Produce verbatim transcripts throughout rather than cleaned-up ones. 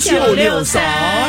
九六三。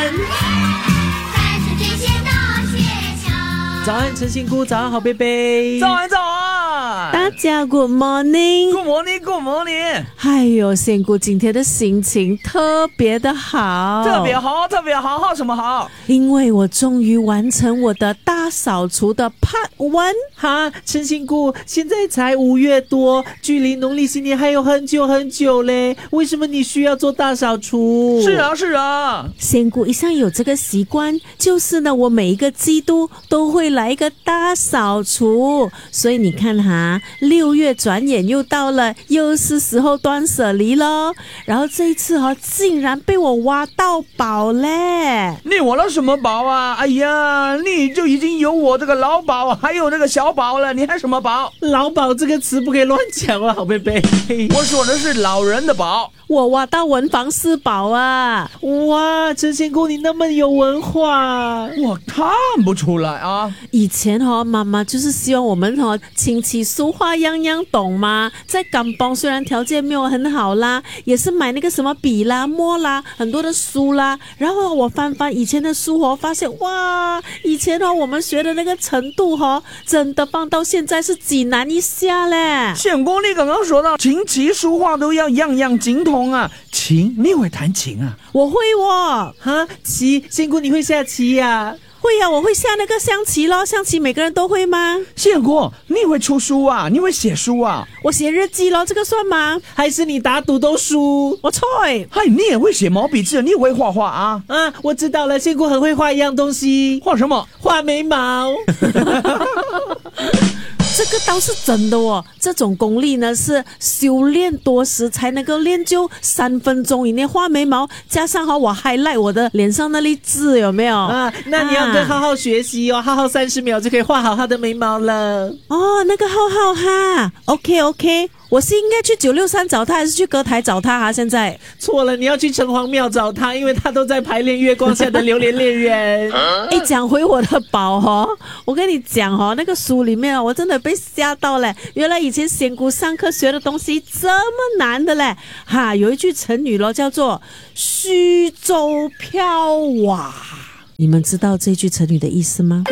早安，陈信姑，早安，好贝贝。 早安，早安， 大家 Good morning。Good morning，Good morning。 哎呦，仙姑今天的心情特别的好， 特别好，特别好，好什么好？ 因为我终于完成我的大扫除的 Part One。 哈，陈信姑，现在才五月多，距离农历新年还有很久很久嘞，为什么你需要做大扫除？ 是啊，是啊， 仙姑一向有这个习惯，就是呢，我每一个季度都会来一个大扫除，所以你看哈，六月转眼又到了，又是时候断舍离咯。然后这一次哈、哦，竟然被我挖到宝嘞！ 你挖了什么宝啊？哎呀，你就已经有我这个老宝，还有那个小宝了，你还什么宝？ 老宝这个词不可以乱讲啊，好贝贝。 我说的是老人的宝。 我挖到文房四宝啊！ 哇，陈仙姑你那么有文化， 我看不出来啊。 以前哦，妈妈就是希望我们哦，琴棋书画样样懂嘛。在甘榜虽然条件没有很好啦，也是买那个什么笔啦、墨啦，很多的书啦。然后我翻翻以前的书哦，发现哇，以前哦我们学的那个程度哦，真的放到现在是几难一下嘞。 仙姑，你刚刚说到琴棋书画都要样样精通啊，琴你会弹琴啊？ 我会哦。 哈，棋，仙姑你会下棋呀、啊？ 会呀、啊，我会下那个象棋咯。象棋每个人都会吗？ 仙姑，你会出书啊？你会写书啊？ 我写日记咯，这个算吗？ 还是你打赌都输？ 我错。 嗨，你也会写毛笔字，你也会画画啊？ 啊，我知道了，仙姑很会画一样东西。 画什么？ 画眉毛。 这个倒是真的哦，这种功力呢是修炼多时才能够练就，三分钟以内画眉毛，加上哈我 highlight 我的脸上那粒痣，有没有啊？那你要跟浩浩学习哦，浩浩三十秒就可以画好他的眉毛了。 哦，那个浩浩哈 ，OK OK。我是应该去九六三找他，还是去歌台找他啊？现在错了，你要去城隍庙找他，因为他都在排练月光下的榴莲恋人。 哎，讲回我的宝哦，我跟你讲哦，那个书里面我真的被吓到了，原来以前仙姑上课学的东西这么难的嘞！哈，有一句成语咯，叫做虚舟飘瓦。你们知道这句成语的意思吗？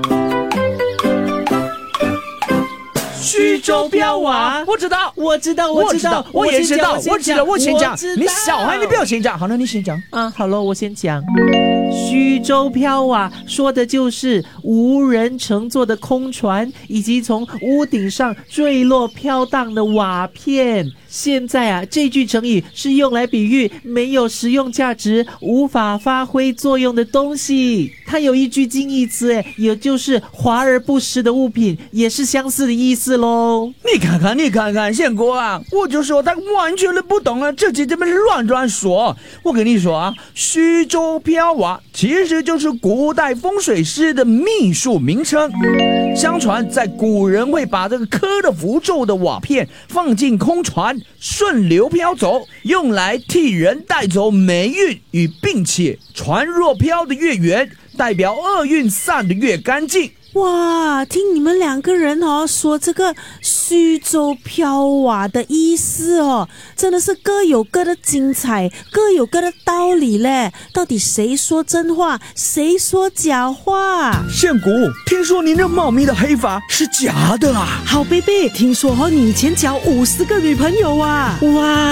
虚舟飘瓦， 我知道， 我知道，我知道， 我也知道，我知道，我先讲。你小孩，你不要先讲。好了，你先讲。 啊，好了，我先讲。虚舟飘瓦说的就是无人乘坐的空船，以及从屋顶上坠落飘荡的瓦片。现在啊，这句成语是用来比喻没有实用价值、无法发挥作用的东西。它有一句近义词，哎，也就是华而不实的物品，也是相似的意思喽。 你看看，你看看，宪国啊，我就说他完全的不懂啊，这几这么乱乱说。我跟你说啊，虚舟飘瓦其实就是古代风水师的秘术名称。相传在古人会把这个刻了符咒的瓦片放进空船，顺流飘走，用来替人带走霉运与病气。船若飘得越远，代表厄运散得越干净。 哇，听你们两个人哦说这个虚舟飘瓦的意思哦，真的是各有各的精彩，各有各的道理嘞。到底谁说真话，谁说假话？ 宪谷，听说你那茂密的黑发是假的啊？ 好贝贝，听说哦，你以前交五十个女朋友啊？哇！